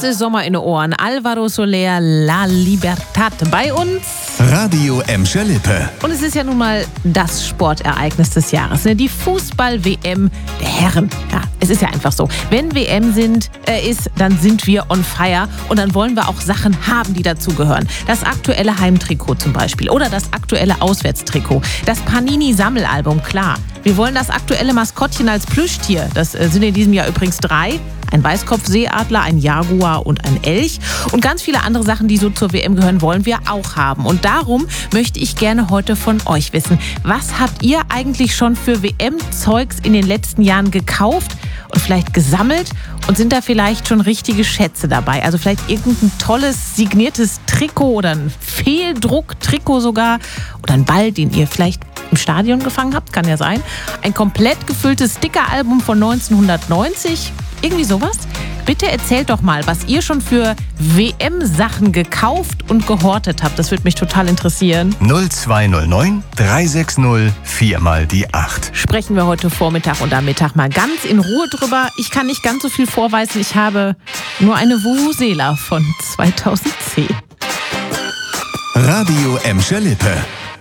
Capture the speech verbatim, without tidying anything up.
Es ist Sommer in den Ohren. Alvaro Soler, La Libertad bei uns. Radio Emscher Lippe. Und es ist ja nun mal das Sportereignis des Jahres, ne? Die Fußball-W M der Herren. Ja, es ist ja einfach so. Wenn W M sind, äh, ist, dann sind wir on fire. Und dann wollen wir auch Sachen haben, die dazugehören. Das aktuelle Heimtrikot zum Beispiel oder das aktuelle Auswärtstrikot. Das Panini-Sammelalbum, klar. Wir wollen das aktuelle Maskottchen als Plüschtier. Das äh, sind in diesem Jahr übrigens drei. Ein Weißkopfseeadler, ein Jaguar und ein Elch. Und ganz viele andere Sachen, die so zur W M gehören, wollen wir auch haben. Und darum möchte ich gerne heute von euch wissen, was habt ihr eigentlich schon für W M-Zeugs in den letzten Jahren gekauft und vielleicht gesammelt? Und sind da vielleicht schon richtige Schätze dabei? Also vielleicht irgendein tolles signiertes Trikot oder ein Fehldruck-Trikot sogar. Oder ein Ball, den ihr vielleicht im Stadion gefangen habt, kann ja sein. Ein komplett gefülltes Stickeralbum von neunzehnhundertneunzig. Irgendwie sowas? Bitte erzählt doch mal, was ihr schon für W M-Sachen gekauft und gehortet habt. Das würde mich total interessieren. null zwei null neun drei sechs null vier mal die acht. Sprechen wir heute Vormittag und am Mittag mal ganz in Ruhe drüber. Ich kann nicht ganz so viel vorweisen. Ich habe nur eine Vuvuzela von zweitausendzehn. Radio Emscher Lippe.